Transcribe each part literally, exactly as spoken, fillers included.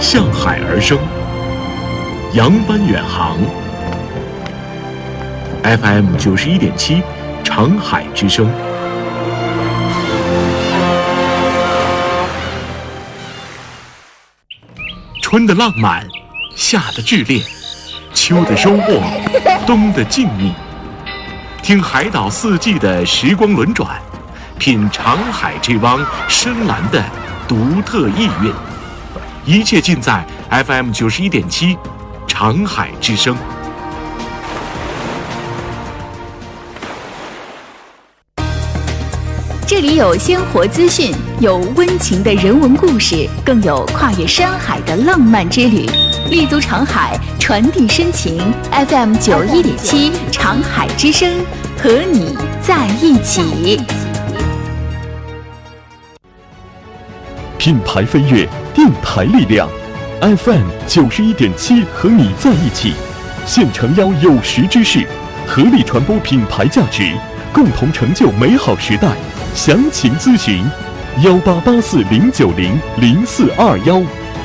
向海而生，扬帆远航。F M 九十一点七，长海之声。春的浪漫，夏的炽烈，秋的收获，冬的静谧。听海岛四季的时光轮转，品长海这汪深蓝的独特意蕴。一切尽在 F M 九十一点七，长海之声。 这里有鲜活资讯，有温情的人文故事，更有跨越山海的浪漫之旅。立足长海，传递深情。F M 九一点七，长海之声，和你在一起。 品牌飞跃，电台力量 ，F M 九十一点七，和你在一起。现诚邀有识之士，合力传播品牌价值，共同成就美好时代。详情咨询幺八八四零九零零四二幺。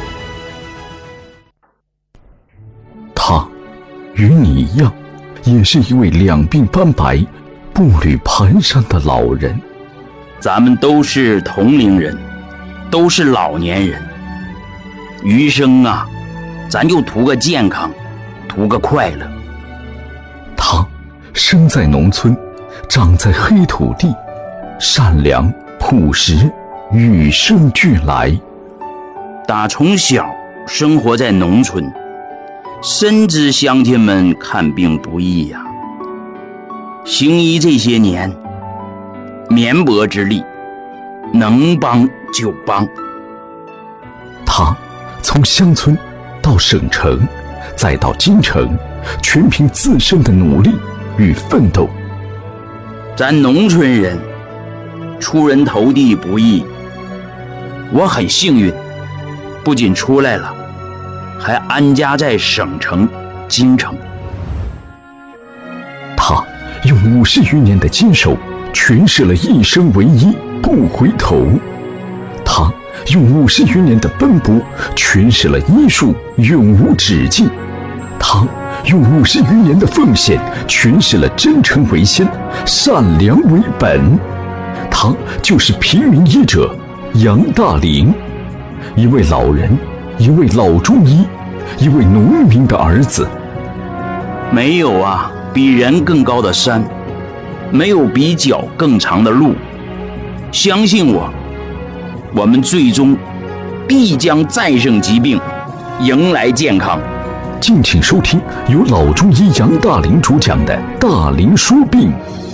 他与你一样，也是一位两鬓斑白、步履蹒跚的老人。 咱们都是同龄人，都是老年人，余生啊，咱就图个健康，图个快乐。 他生在农村，长在黑土地，善良朴实，与生俱来。 打从小生活在农村，深知乡亲们看病不易呀、啊。行医这些年，绵薄之力，能帮就帮。 他从乡村到省城，再到京城，全凭自身的努力与奋斗。 咱农村人出人头地不易，我很幸运，不仅出来了，还安家在省城京城。 他用五十余年的坚守诠释了一生唯一不回头，他用五十余年的奔波诠释了医术永无止境，他用五十余年的奉献诠释了真诚为先，善良为本。他就是平民医者杨大林，一位老人，一位老中医，一位农民的儿子。 没有啊比人更高的山，没有比脚更长的路。相信我，我们最终必将战胜疾病，迎来健康。 敬请收听由老中医杨大林主讲的《大林说病》。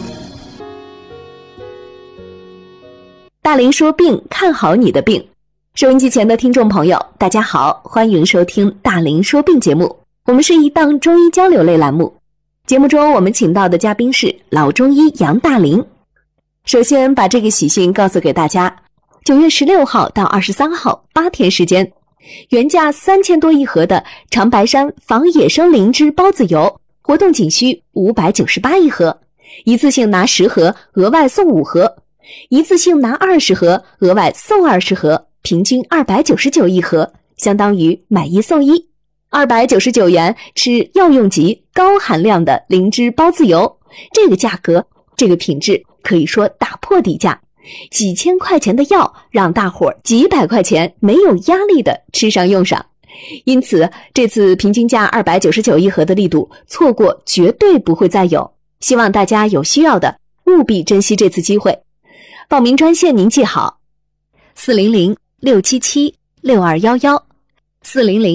大林说病，看好你的病。收音机前的听众朋友，大家好，欢迎收听大林说病节目。我们是一档中医交流类栏目，节目中我们请到的嘉宾是老中医杨大林。首先把这个喜讯告诉给大家，九月十六号到二十三号八天时间，原价三千多一盒的长白山防野生灵芝孢子油，活动仅需五百九十八一盒，一次性拿十盒，额外送五盒。一次性拿二十盒，额外送二十盒，平均二百九十九一盒，相当于买一送一。二百九十九元吃药用级高含量的灵芝孢子油，这个价格，这个品质可以说打破底价。几千块钱的药，让大伙儿几百块钱没有压力的吃上用上。因此，这次平均价二百九十九一盒的力度，错过绝对不会再有。希望大家有需要的务必珍惜这次机会。报名专线您记好：四零零六七七六二幺幺，四零零。